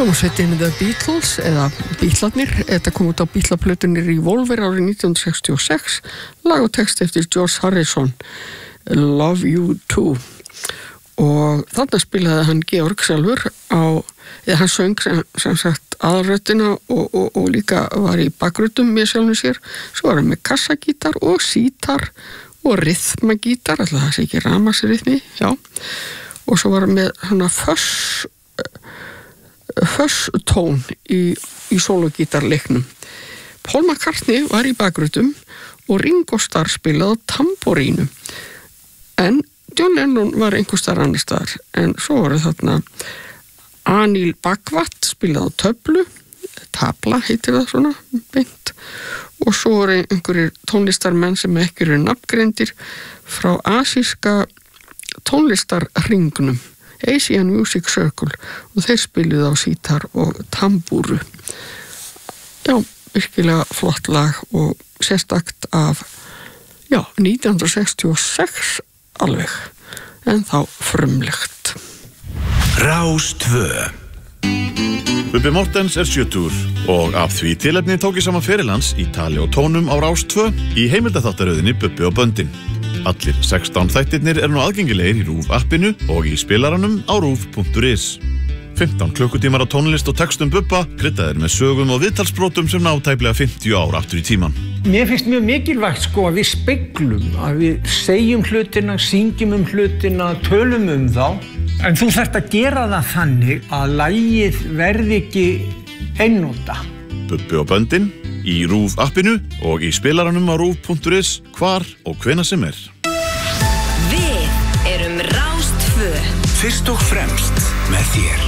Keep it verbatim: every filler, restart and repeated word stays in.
Hljómsveitin The Beatles eða Bítlarnir, þetta kom út á Bítlaplötunni Revolver árið nítján hundruð sextíu og sex, lag og text eftir George Harrison, Love You Too. Og þarna spilaði hann Georg sjálfur á, eða hann söng sem, sem sagt aðalröddina og, og, og líka var í bakgröddum með sjálfum sér, svo var hann með kassagítar og sítar og rytmagítar, alltaf það sé ekki rafmagnsrytmi, já, og svo var hann með svona föss föss-tón í, í sólogítarleiknum. Paul McCartney var í bakgröddum og Ringo Starr spilaði á tamborínu. En John Lennon var einhvers staðar annars staðar. En svo var þarna Anil Bhagwat spilaði á töflu, tabla heitir það svona, beint. Og svo var einhverjir tónlistarmenn sem ekki eru nafngreindir frá asíska tónlistarhringnum. Asian Music Circle og þeir spiluðu á sítar og tambúru. Já, virkilega flott lag og sérstakt af já, nítján hundruð sextíu og sex alveg, en þá frumlegt. Rás tvö. Bubbi Mortens er sjötugur og af því tilefni tók ég saman ferilans í tali og tónum á Rás tvö í heimildaþáttaröðinni Bubbi og böndin. Allir sextán þættirnir eru nú aðgengilegir í RÚV appinu og í spilaranum á ruv punktur is. fimmtán klukkutímar á tónlist og textum Bubba, kryddaðir með sögum og viðtalsbrotum sem ná tæplega fimmtíu ár aftur í tíman. Mér finnst mjög mikilvægt sko að við speglum, að við segjum hlutina, syngjum um hlutina, tölum um þá. En þú þarft að gera það þannig að lagið verði ekki einnota. Bubbi og böndin í RÚV appinu og í spilaranum á ruv punktur is hvar og hvenær sem er. Við erum Rás tvö. Fyrst og fremst með þér.